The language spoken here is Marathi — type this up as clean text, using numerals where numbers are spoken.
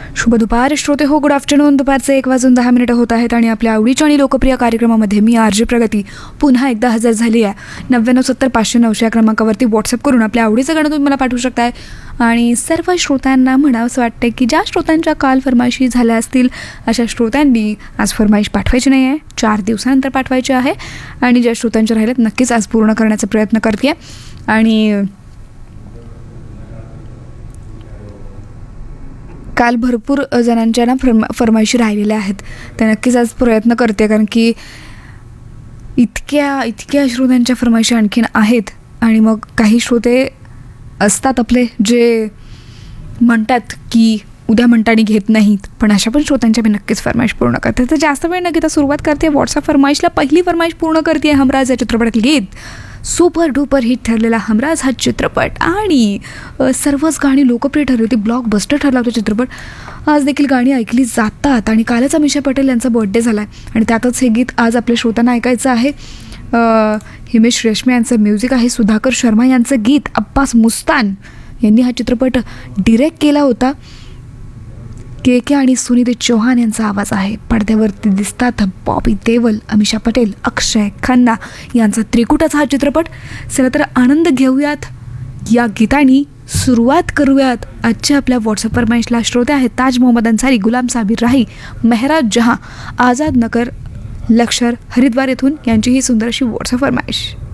शुभ दुपार श्रोते हो, गुड आफ्टरनून. दुपारचे 1:10 होत आहेत आणि आपल्या आवडीच्या आणि लोकप्रिय कार्यक्रमामध्ये मी आर जे प्रगती पुन्हा एकदा हजर झाली आहे. 9970-500-900 या क्रमांकावरती व्हॉट्सअप करून आपल्या आवडीचं गाणं तुम्ही मला पाठवू शकताय. आणि सर्व श्रोत्यांना म्हणावं असं वाटतं की ज्या श्रोत्यांच्या काल फरमाईशी झाल्या असतील अशा श्रोत्यांनी आज फरमाईश पाठवायची नाही आहे, 4 दिवसानंतर पाठवायची आहे. आणि ज्या श्रोत्यांच्या राहिल्यात नक्कीच आज पूर्ण करण्याचा प्रयत्न करते. आणि काल भरपूर जणांच्या ना फरमाईशी राहिलेल्या आहेत, त्या नक्कीच आज प्रयत्न करते, कारण की इतक्या श्रोत्यांच्या फरमाईशी आणखीन आहेत. आणि मग काही श्रोते असतात आपले जे म्हणतात की उद्या म्हणतानी घेत नाहीत, पण अशा पण श्रोत्यांच्या मी नक्कीच फरमाईश पूर्ण करते. तर जास्त वेळ न घेता सुरुवात करते व्हॉट्सअप फरमाईशला. पहिली फरमाईश पूर्ण करते हमराज या चित्रपटातील गीत. सुपर डुपर हिट ठरलेला हमराज हा चित्रपट आणि सर्वच गाणी लोकप्रिय ठरली होती, ब्लॉकबस्टर ठरला होता चित्रपट. आज देखील गाणी ऐकली जातात आणि कालच अमिषा पटेल यांचा बर्थडे झाला आहे आणि त्यातच हे गीत आज आपल्या श्रोत्यांना ऐकायचं आहे. हिमेश रेशमिया यांचं म्युझिक आहे, सुधाकर शर्मा यांचं गीत. अब्बास मुस्तान यांनी हा चित्रपट डिरेक्ट केला होता. के आणि सुनिधी चौहान यांचा आवाज आहे. पडद्यावरती दिसतात बॉबी देओल, अमिषा पटेल, अक्षय खन्ना यांचा त्रिकुटाचा हा चित्रपट. चला तर आनंद घेऊयात या गीतानी, सुरुवात करूयात आजच्या आपल्या व्हॉट्सअप फरमाईशला. श्रोते आहेत ताज मोहम्मद अन्सारी, गुलाम साबिर राही, मेहराज जहां, आझाद नगर, लक्षर, हरिद्वार येथून यांची ही सुंदर अशी व्हॉट्सअप फरमाईश.